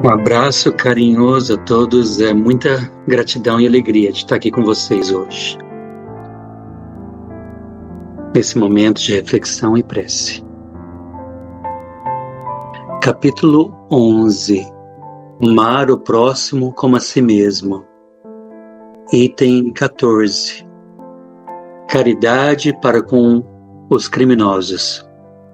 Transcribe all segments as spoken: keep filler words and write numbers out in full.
Um abraço carinhoso a todos, é muita gratidão e alegria de estar aqui com vocês hoje. Nesse momento de reflexão e prece. Capítulo onze. Amar o próximo como a si mesmo. Item quatorze. Caridade para com os criminosos.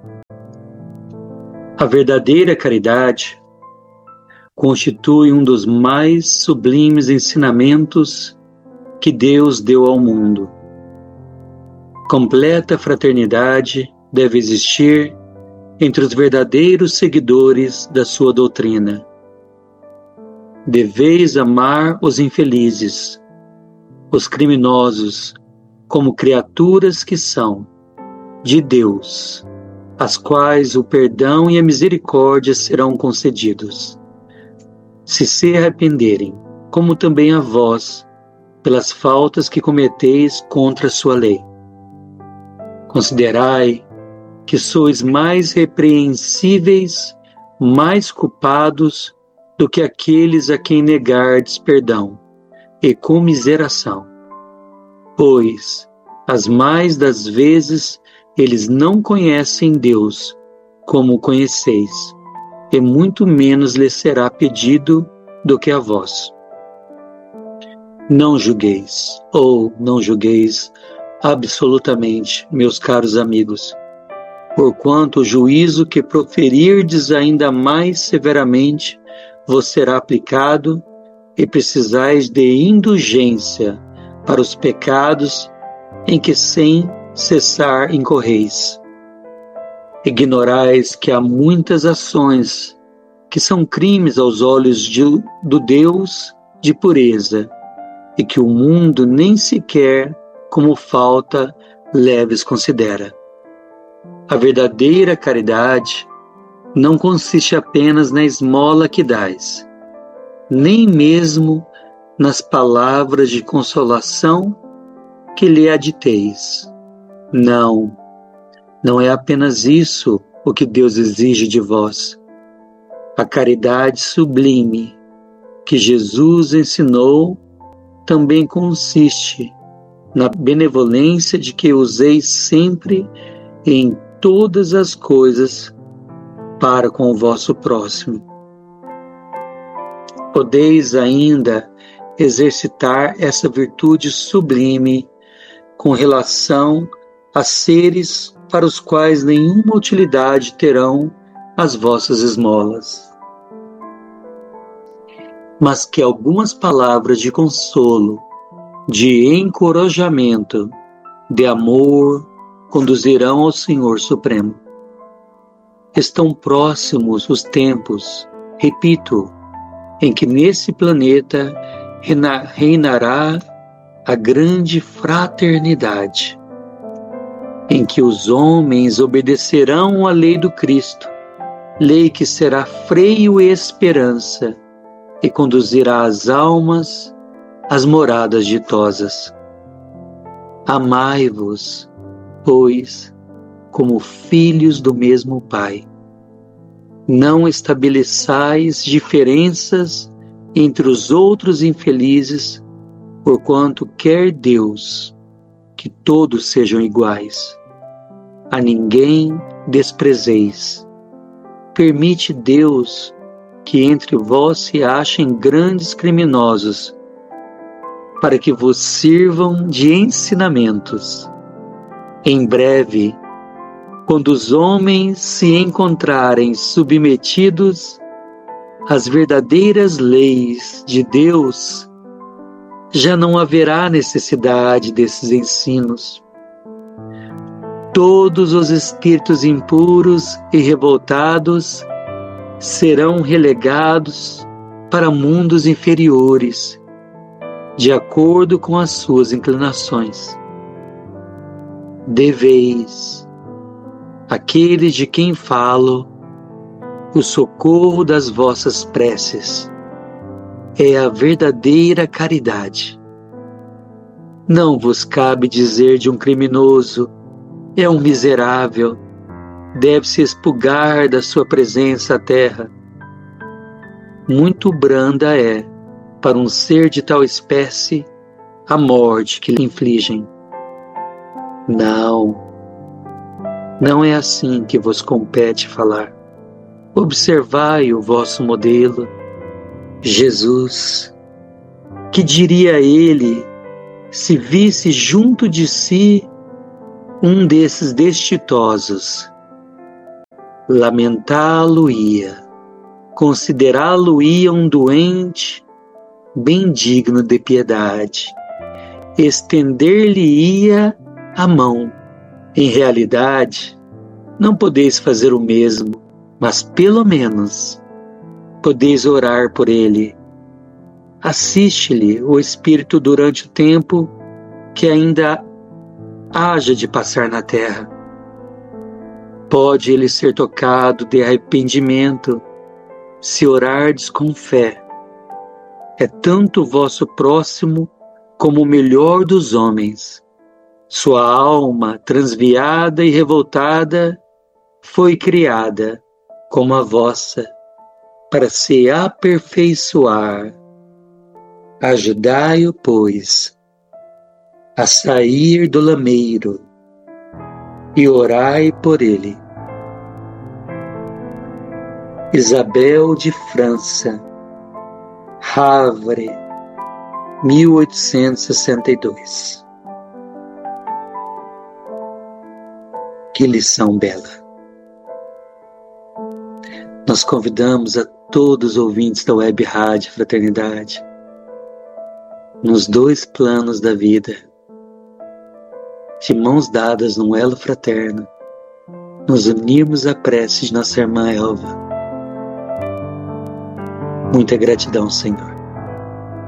A verdadeira caridade constitui um dos mais sublimes ensinamentos que Deus deu ao mundo. Completa fraternidade deve existir entre os verdadeiros seguidores da sua doutrina. Deveis amar os infelizes, os criminosos, como criaturas que são, de Deus, às quais o perdão e a misericórdia serão concedidos, se se arrependerem, como também a vós, pelas faltas que cometeis contra a sua lei. Considerai que sois mais repreensíveis, mais culpados do que aqueles a quem negardes perdão e comiseração. Pois, as mais das vezes, eles não conhecem Deus como o conheceis, e muito menos lhes será pedido do que a vós. Não julgueis, ou não julgueis absolutamente, meus caros amigos, porquanto o juízo que proferirdes ainda mais severamente vos será aplicado, e precisais de indulgência para os pecados em que sem cessar incorreis. Ignorais que há muitas ações que são crimes aos olhos de, do Deus de pureza, e que o mundo nem sequer como falta leves considera. A verdadeira caridade não consiste apenas na esmola que dais, nem mesmo nas palavras de consolação que lhe aditeis. Não, não é apenas isso o que Deus exige de vós. A caridade sublime que Jesus ensinou também consiste na benevolência de que useis sempre e em todas as coisas para com o vosso próximo. Podeis ainda exercitar essa virtude sublime com relação a seres para os quais nenhuma utilidade terão as vossas esmolas. Mas que algumas palavras de consolo, de encorajamento, de amor, conduzirão ao Senhor Supremo. Estão próximos os tempos, repito, em que nesse planeta reinará a grande fraternidade, em que os homens obedecerão à lei do Cristo, lei que será freio e esperança, e conduzirá as almas às moradas ditosas. Amai-vos, pois, como filhos do mesmo Pai. Não estabeleçais diferenças entre os outros infelizes, porquanto quer Deus que todos sejam iguais. A ninguém desprezeis. Permite Deus que entre vós se achem grandes criminosos, para que vos sirvam de ensinamentos. Em breve, quando os homens se encontrarem submetidos às verdadeiras leis de Deus, já não haverá necessidade desses ensinos. Todos os espíritos impuros e revoltados serão relegados para mundos inferiores, de acordo com as suas inclinações. Deveis, aqueles de quem falo, o socorro das vossas preces. É a verdadeira caridade. Não vos cabe dizer de um criminoso: é um miserável, deve-se expurgar da sua presença à terra. muito branda é, para um ser de tal espécie, a morte que lhe infligem. Não, não é assim que vos compete falar. Observai o vosso modelo, Jesus. Que diria ele se visse junto de si um desses destitosos? Lamentá-lo-ia, considerá-lo-ia um doente bem digno de piedade, estender-lhe-ia a mão. Em realidade, não podeis fazer o mesmo, mas pelo menos podeis orar por ele. Assiste-lhe o Espírito durante o tempo que ainda haja de passar na terra. Pode ele ser tocado de arrependimento, se orardes com fé. É tanto o vosso próximo como o melhor dos homens. Sua alma, transviada e revoltada, foi criada, como a vossa, para se aperfeiçoar. Ajudai-o, pois, a sair do lameiro e orai por ele. Isabel de França, Havre, mil oitocentos e sessenta e dois. Que lição bela! Nós convidamos a todos os ouvintes da Web Rádio Fraternidade, nos dois planos da vida, de mãos dadas num elo fraterno, nos unirmos à prece de nossa irmã Elva. Muita gratidão, Senhor.